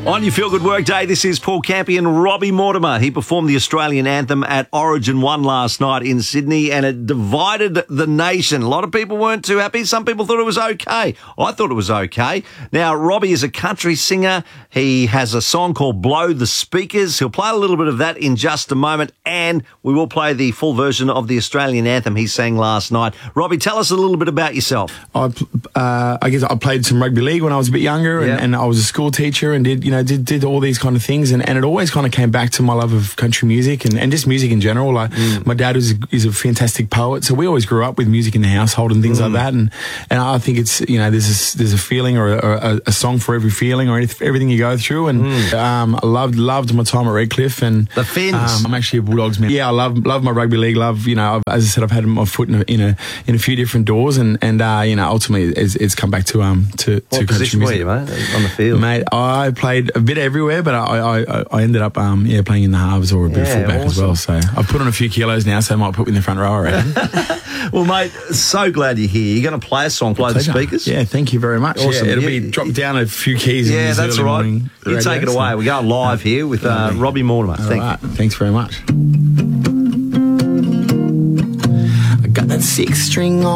On your Feel Good Work Day, this is Paul Campy and Robbie Mortimer. He performed the Australian anthem at Origin 1 last night in Sydney, and it divided the nation. A lot of people weren't too happy. Some people thought it was okay. I thought it was okay. Now, Robbie is a country singer. He has a song called Blow the Speakers. He'll play a little bit of that in just a moment, and we will play the full version of the Australian anthem he sang last night. Robbie, tell us a little bit about yourself. I guess I played some rugby league when I was a bit younger, and I was a school teacher and did all these kind of things, and it always kind of came back to my love of country music and just music in general. Like my dad is a fantastic poet, so we always grew up with music in the household and things like that. And I think it's there's a feeling or a song for every feeling or everything you go through. And I loved my time at Redcliffe and the Finns. I'm actually a Bulldogs man. Yeah, I love my rugby league. As I said, I've had my foot in a few different doors, and ultimately it's come back to what position were you, mate, on the field? Mate, I played a bit everywhere, but I ended up playing in the halves or a bit of fullback as well. So I've put on a few kilos now, so I might put me in the front row, I reckon. Well, mate, so glad you're here. You're going to play a song, Blow the Speakers? Yeah, thank you very much. Awesome. Yeah, it'll be dropped down a few keys. Yeah, that's all right. You take it away. We're going live here with Robbie Mortimer. Thank you. Thanks very much. I got that 6-string on